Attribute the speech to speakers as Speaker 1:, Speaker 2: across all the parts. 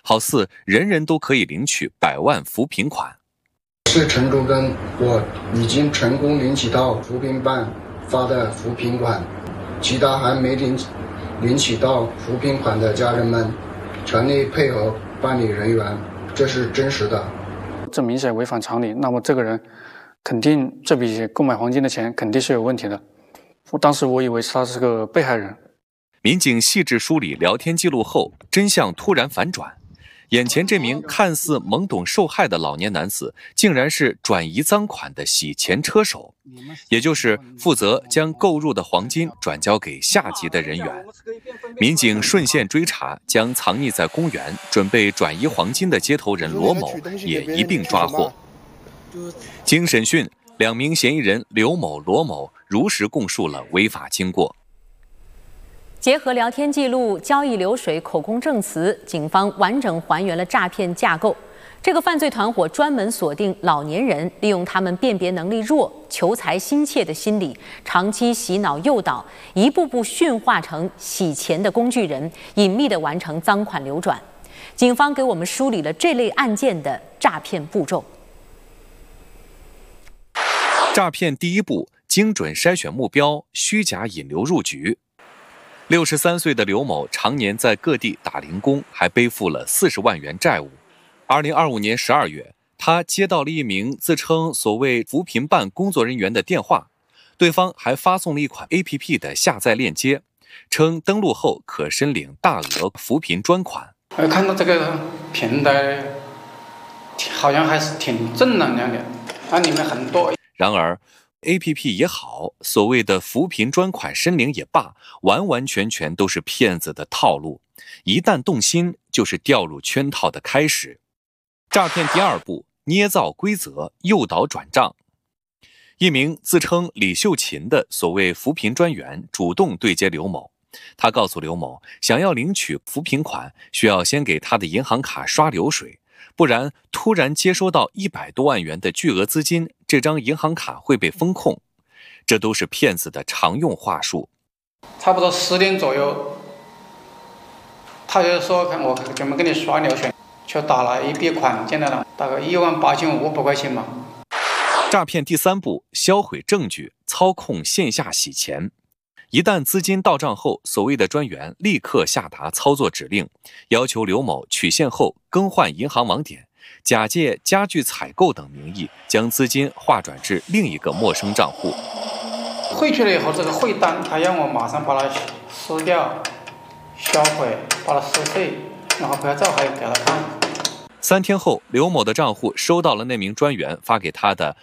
Speaker 1: 好似人人都可以领取100万扶贫款。
Speaker 2: 是陈竹根，我已经成功领取到扶贫办发的扶贫款，其他还没领取到扶贫款的家人们，全力配合办理人员，这是真实的。
Speaker 3: 这明显违反常理，那么这个人肯定这笔购买黄金的钱肯定是有问题的。当时我以为他是个被害人。
Speaker 1: 民警细致梳理聊天记录后，真相突然反转。眼前这名看似懵懂受害的老年男子，竟然是转移赃款的洗钱车手，也就是负责将购入的黄金转交给下级的人员。民警顺线追查，将藏匿在公园准备转移黄金的接头人罗某也一并抓获。经审讯，2名嫌疑人刘某、罗某如实供述了违法经过。
Speaker 4: 结合聊天记录、交易流水、口供证词，警方完整还原了诈骗架构。这个犯罪团伙专门锁定老年人，利用他们辨别能力弱、求财心切的心理，长期洗脑诱导，一步步驯化成洗钱的工具人，隐秘地完成赃款流转。警方给我们梳理了这类案件的诈骗步骤。
Speaker 1: 诈骗第一步，精准筛选目标，虚假引流入局。63岁的刘某常年在各地打零工，还背负了40万元债务。2025年12月，他接到了一名自称所谓扶贫办工作人员的电话，对方还发送了一款 APP 的下载链接，称登录后可申领大额扶贫专款。
Speaker 3: 看到这个平台，好像还是挺正能量的，它里面很多。
Speaker 1: 然而 APP 也好，所谓的扶贫专款申领也罢，完完全全都是骗子的套路。一旦动心，就是掉入圈套的开始。诈骗第二步，捏造规则，诱导转账。一名自称李秀琴的所谓扶贫专员主动对接刘某，他告诉刘某，想要领取扶贫款，需要先给他的银行卡刷流水，不然突然接收到100多万元的巨额资金，这张银行卡会被封控。这都是骗子的常用话术。
Speaker 3: 差不多10点左右，他就说看我怎么给你刷流水，就打了一笔款进来了，大概18500块钱嘛。
Speaker 1: 诈骗第三步，销毁证据，操控线下洗钱。一旦资金到账后，所谓的专员立刻下达操作指令，要求刘某取现后更换银行网点，假借家具采购等名义，将资金划转至另一个陌生账户。
Speaker 3: 汇去了以后，这个汇单他让我马上把它撕掉、销毁，把它撕碎，然后拍照还给他看。
Speaker 1: 3天后，刘某的账户收到了那名专员发给他的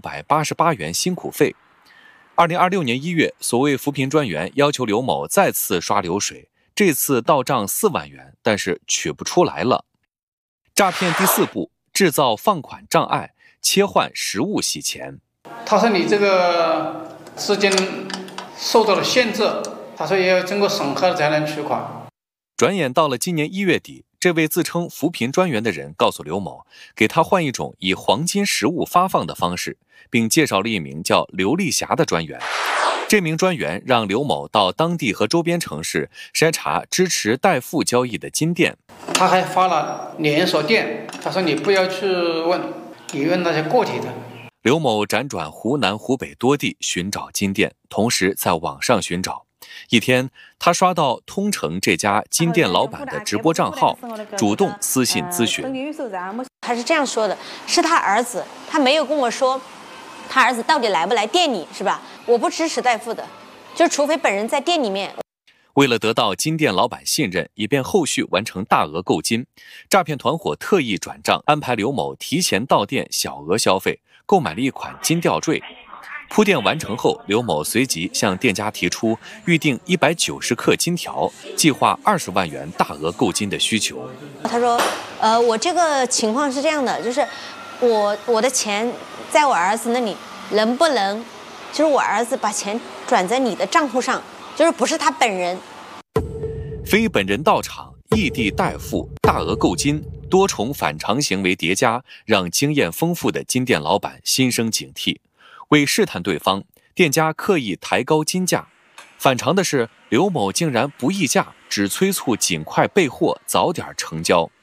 Speaker 1: 688元辛苦费。2026年1月，所谓扶贫专员要求刘某再次刷流水，这次到账4万元，但是取不出来了。诈骗第4步，制造放款障碍，切换实物洗钱。
Speaker 3: 他说你这个资金受到了限制，他说也要经过审核才能取款。
Speaker 1: 转眼到了今年1月底，这位自称扶贫专员的人告诉刘某，给他换一种以黄金实物发放的方式，并介绍了一名叫刘丽霞的专员。这名专员让刘某到当地和周边城市筛查支持代付交易的金店。
Speaker 3: 他还发了连锁店，他说你不要去问，你问那些个体的。
Speaker 1: 刘某辗转湖南、湖北多地寻找金店，同时在网上寻找。一天，他刷到通城这家金店老板的直播账号，主动私信咨询。
Speaker 5: 他是这样说的，是他儿子，他没有跟我说他儿子到底来不来店里，是吧？我不支持代付的，就除非本人在店里面。
Speaker 1: 为了得到金店老板信任，以便后续完成大额购金，诈骗团伙特意转账，安排刘某提前到店小额消费，购买了一款金吊坠。铺垫完成后，刘某随即向店家提出预定190克金条，计划20万元大额购金的需求。
Speaker 5: 他说，我这个情况是这样的，就是我的钱在我儿子那里，能不能就是我儿子把钱转在你的账户上，就是不是他本人。
Speaker 1: 非本人到场，异地代付，大额购金，多重反常行为叠加，让经验丰富的金店老板心生警惕。为试探对方，店家刻意抬高金价。反常的是，刘某竟然不议价，只催促尽快备货，早点成交。